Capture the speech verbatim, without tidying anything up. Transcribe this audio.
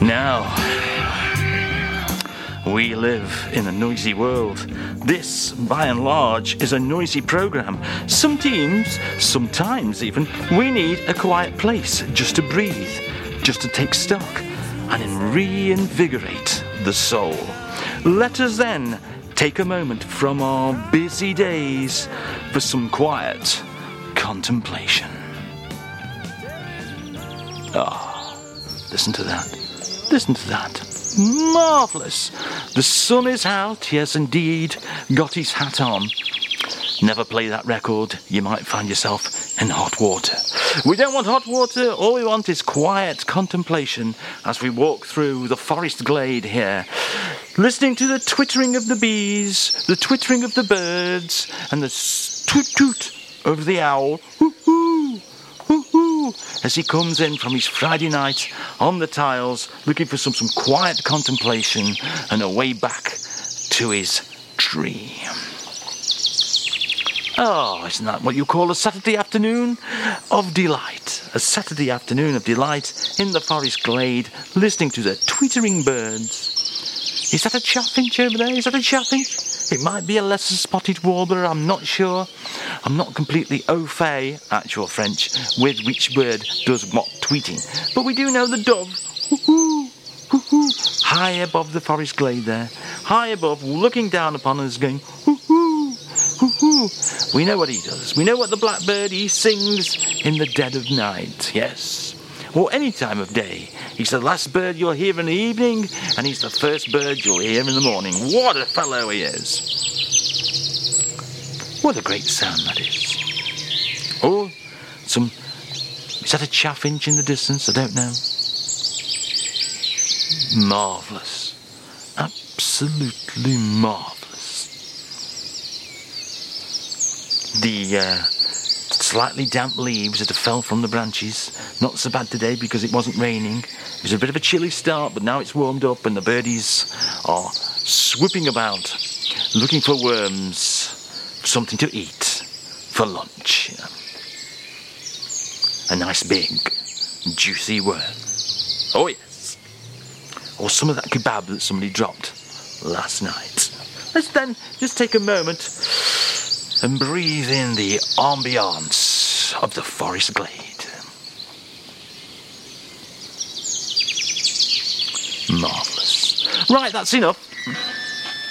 Now, we live in a noisy world. This, by and large, is a noisy program. Some teams, sometimes even, we need a quiet place just to breathe, just to take stock, and reinvigorate the soul. Let us then take a moment from our busy days for some quiet contemplation. Ah, listen to that. Listen to that. Marvellous. The sun is out. He has indeed got his hat on. Never play that record. You might find yourself in hot water. We don't want hot water. All we want is quiet contemplation as we walk through the forest glade here, listening to the twittering of the bees, the twittering of the birds, and the toot-toot of the owl. Hoo-hoo, hoo-hoo, as he comes in from his Friday night on the tiles, looking for some, some quiet contemplation and a way back to his tree. Oh, isn't that what you call a Saturday afternoon of delight? A Saturday afternoon of delight in the forest glade, listening to the twittering birds. Is that a chaffinch over there? Is that a chaffinch? It might be a lesser spotted warbler, I'm not sure. I'm not completely au fait, actual French, with which bird does what tweeting. But we do know the dove, hoo-hoo, hoo-hoo, high above the forest glade there. High above, looking down upon us, going, hoo-hoo, hoo-hoo. We know what he does. We know what the blackbird, he sings in the dead of night, yes. Or any time of day. He's the last bird you'll hear in the evening, and he's the first bird you'll hear in the morning. What a fellow he is. What a great sound that is. Oh, some... Is that a chaffinch in the distance? I don't know. Marvellous. Absolutely marvellous. The uh, slightly damp leaves that have fell from the branches. Not so bad today because it wasn't raining. It was a bit of a chilly start, but now it's warmed up and the birdies are swooping about, looking for worms, something to eat for lunch. A nice big, juicy worm. Oh yes. Or some of that kebab that somebody dropped last night. Let's then just take a moment and breathe in the ambiance of the forest glade. Marvellous. Right, that's enough.